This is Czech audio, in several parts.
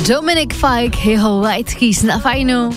Dominic Fike, jeho White Keys na Fajnu.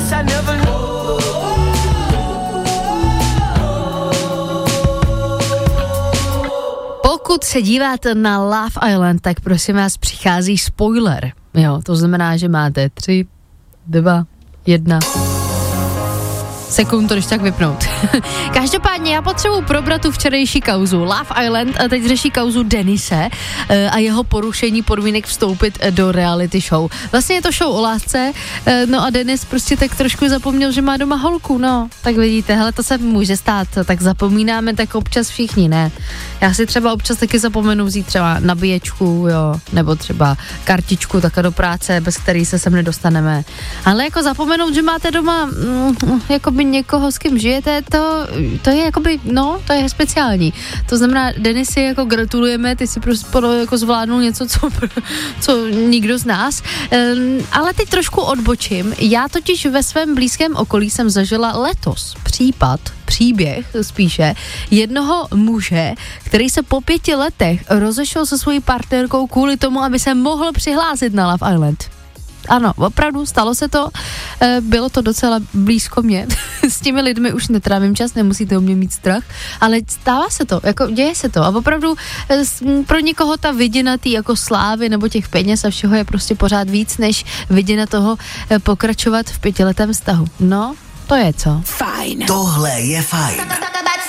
Pokud se díváte na Love Island, tak prosím vás přichází spoiler. Jo, to znamená, že máte 3, 2, 1 sekund to když tak vypnout. Každopádně já potřebuji probrat tu včerejší kauzu. Love Island a teď řeší kauzu Denise a jeho porušení podmínek vstoupit do reality show. Vlastně je to show o lásce, no a Denis prostě tak trošku zapomněl, že má doma holku, no. Tak vidíte, hele, to se může stát, tak zapomínáme tak občas všichni, ne? Já si třeba občas taky zapomenu vzít třeba nabíječku, jo, nebo třeba kartičku takhle do práce, bez který se sem nedostaneme. Ale jako zapomenout, že máte doma jakoby někoho, s kým žijete, to je jakoby, no, to je speciální. To znamená, Denisi, jako gratulujeme, ty si prostě jako zvládnul něco, co nikdo z nás. Ale teď trošku odbočím. Já totiž ve svém blízkém okolí jsem zažila letos příběh spíše, jednoho muže, který se po 5 letech rozešel se svojí partnerkou kvůli tomu, aby se mohl přihlásit na Love Island. Ano, opravdu, stalo se to, bylo to docela blízko mě, s těmi lidmi už netrávím čas, nemusíte o mě mít strach, ale stává se to, jako děje se to a opravdu pro někoho ta vidina tý jako slávy nebo těch peněz a všeho je prostě pořád víc, než vidina toho pokračovat v 5letém vztahu. No, to je co? Fajn. Tohle je fajn.